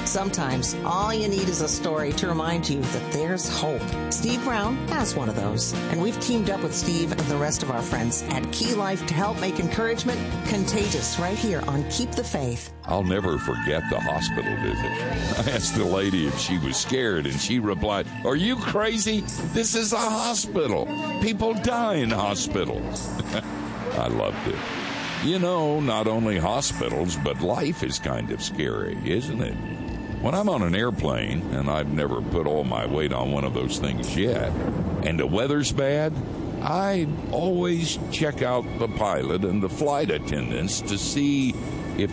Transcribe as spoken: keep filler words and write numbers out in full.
Sometimes all you need is a story to remind you that there's hope. Steve Brown has one of those, and we've teamed up with Steve and the rest of our friends at Key Life to help make encouragement contagious right here on Keep the Faith. I'll never forget the hospital visit. I asked the lady if she was scared, and she replied, "Are you crazy? This is a hospital. People die in hospitals." I loved it. You know, not only hospitals, but life is kind of scary, isn't it? When I'm on an airplane, and I've never put all my weight on one of those things yet, and the weather's bad, I always check out the pilot and the flight attendants to see